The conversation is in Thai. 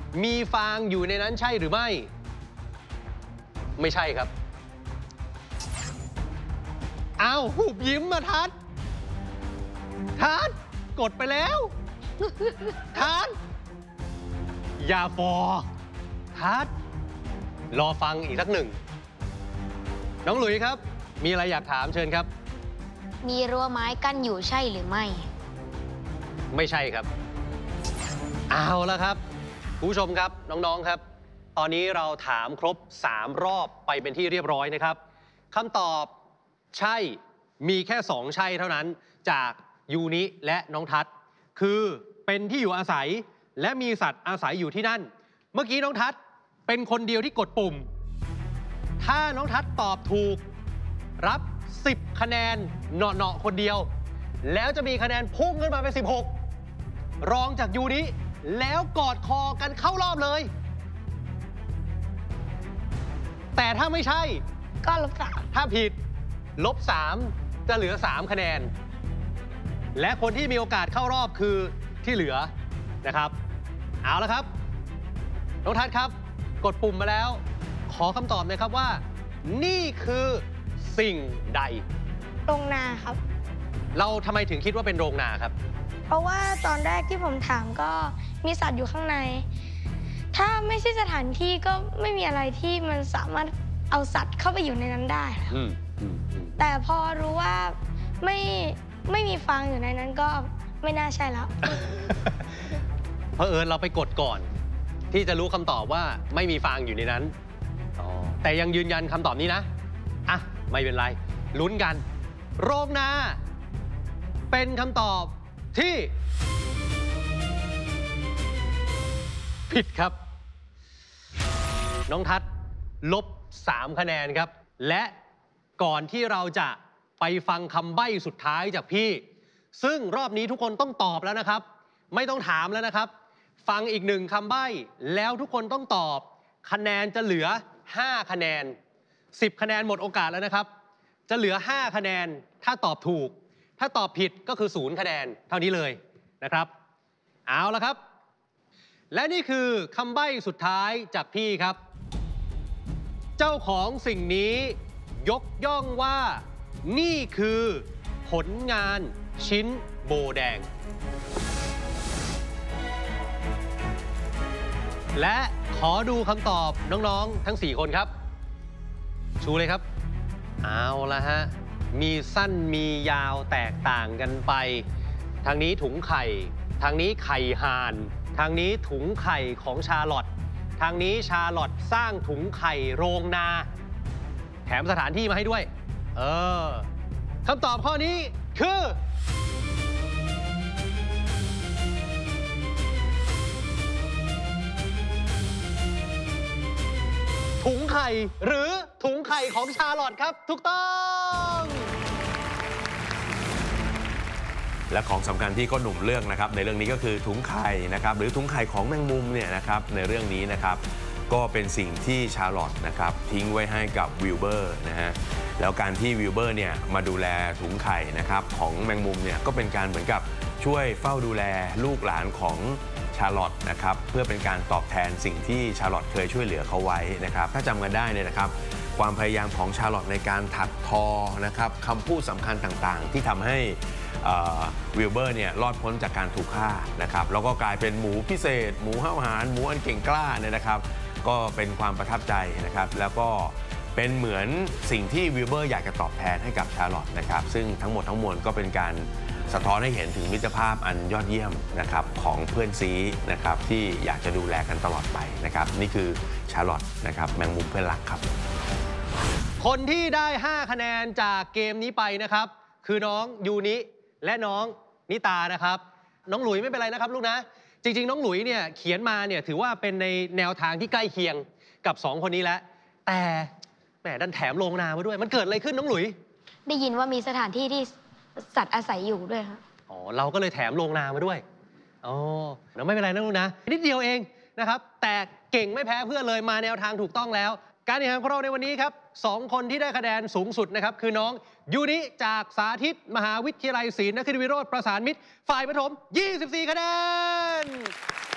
มีฟางอยู่ในนั้นใช่หรือไม่ไม่ใช่ครับอ้าวหุบยิ้มมาทัดกดไปแล้วทัดอย่าฟอทัดรอฟังอีกสักหนึ่งน้องหลุยครับมีอะไรอยากถามเชิญครับมีรั้วไม้กั้นอยู่ใช่หรือไม่ไม่ใช่ครับเอาละครับคุณผู้ชมครับน้องๆครับตอนนี้เราถามครบ3รอบไปเป็นที่เรียบร้อยนะครับคำตอบใช่มีแค่2ใช่เท่านั้นจากยูนิและน้องทัศน์คือเป็นที่อยู่อาศัยและมีสัตว์อาศัยอยู่ที่นั่นเมื่อกี้น้องทัศน์เป็นคนเดียวที่กดปุ่มถ้าน้องทัศน์ตอบถูกรับ10คะแนนเนาะคนเดียวแล้วจะมีคะแนนพุ่งขึ้นมาเป็น16รองจากยูนิแล้วกอดคอกันเข้ารอบเลยแต่ถ้าไม่ใช่ก็ลบ3 ถ้าผิดลบ3จะเหลือ3คะแนนและคนที่มีโอกาสเข้ารอบคือที่เหลือนะครับเอาละครับน้องทัศน์ครับกดปุ่มมาแล้วขอคำตอบหน่อยครับว่านี่คือสิ่งใดโรงนาครับเราทำไมถึงคิดว่าเป็นโรงนาครับเพราะว่าตอนแรกที่ผมถามก็มีสัตว์อยู่ข้างในถ้าไม่ใช่สถานที่ก็ไม่มีอะไรที่มันสามารถเอาสัตว์เข้าไปอยู่ในนั้นได้แต่พอรู้ว่าไม่มีฟางอยู่ในนั้นก็ไม่น่าใช่แล้วเผอิญเราไปกดก่อนที่จะรู้คำตอบว่าไม่มีฟางอยู่ในนั้นแต่ยังยืนยันคำตอบนี้นะอ่ะไม่เป็นไรลุ้นกันโรงนาเป็นคำตอบที่ผิดครับน้องทัศน์ลบ3คะแนนครับและก่อนที่เราจะไปฟังคำใบ้สุดท้ายจากพี่ซึ่งรอบนี้ทุกคนต้องตอบแล้วนะครับไม่ต้องถามแล้วนะครับฟังอีก1คำใบ้แล้วทุกคนต้องตอบคะแนนจะเหลือ5คะแนน10คะแนนหมดโอกาสแล้วนะครับจะเหลือ5คะแนนถ้าตอบถูกถ้าตอบผิดก็คือ0คะแนนเท่านี้เลยนะครับเอาละครับและนี่คือคำใบ้สุดท้ายจากพี่ครับเจ้าของสิ่งนี้ยกย่องว่านี่คือผลงานชิ้นโบแดงและขอดูคำตอบน้องๆทั้ง4คนครับชูเลยครับเอาละฮะมีสั้นมียาวแตกต่างกันไปทางนี้ถุงไข่ทางนี้ไข่ห่านทางนี้ถุงไข่ของชาลอตทางนี้ชาลอตสร้างถุงไข่โรงนาแถมสถานที่มาให้ด้วยคำตอบข้อนี้คือถุงไข่หรือถุงไข่ของชาลอตครับถูกต้องและของสำคัญที่โค้ชหนุ่มเลือกนะครับในเรื่องนี้ก็คือถุงไข่นะครับหรือถุงไข่ของแมงมุมเนี่ยนะครับในเรื่องนี้นะครับก็เป็นสิ่งที่ชาร์ลอตนะครับทิ้งไว้ให้กับวิลเบอร์นะฮะแล้วการที่วิลเบอร์เนี่ยมาดูแลถุงไข่นะครับของแมงมุมเนี่ยก็เป็นการเหมือนกับช่วยเฝ้าดูแลลูกหลานของชาร์ลอตนะครับเพื่อเป็นการตอบแทนสิ่งที่ชาร์ลอตเคยช่วยเหลือเขาไว้นะครับถ้าจำกันได้เนี่ยนะครับความพยายามของชาร์ลอตในการถักทอนะครับคำพูดสำคัญต่างๆที่ทำให้วิลเบอร์เนี่ยรอดพ้นจากการถูกฆ่านะครับแล้วก็กลายเป็นหมูพิเศษหมูห้าวหาญหมูอันเก่งกล้าเนี่ยนะครับก็เป็นความประทับใจนะครับแล้วก็เป็นเหมือนสิ่งที่วิลเบอร์อยากจะตอบแทนให้กับชาร์ลอตนะครับซึ่งทั้งหมดทั้งมวลก็เป็นการสะท้อนให้เห็นถึงมิตรภาพอันยอดเยี่ยมนะครับของเพื่อนซีนะครับที่อยากจะดูแลกันตลอดไปนะครับนี่คือชาร์ลอตนะครับแมงมุมเพื่อนรักครับคนที่ได้5คะแนนจากเกมนี้ไปนะครับคือน้องยูนิและน้องนิตานะครับน้องหลุยไม่เป็นไรนะครับลูกนะจริงๆน้องหลุยเนี่ยเขียนมาเนี่ยถือว่าเป็นในแนวทางที่ใกล้เคียงกับ2คนนี้แล้วแต่แหมดันแถมโรงนามาด้วยมันเกิดอะไรขึ้นน้องหลุยได้ยินว่ามีสถานที่ที่สัตว์อาศัยอยู่ด้วยครับเราก็เลยแถมโรงนามาด้วยแล้วไม่เป็นไรนะลูกนะนิดเดียวเองนะครับแต่เก่งไม่แพ้เพื่อนเลยมาแนวทางถูกต้องแล้วการแข่งขันของเราในวันนี้ครับ2คนที่ได้คะแนนสูงสุดนะครับคือน้องยูนิจากสาธิตมหาวิทยาลัยศรีนครินทรวิโรธประสานมิตรฝ่ายประถม24คะแนน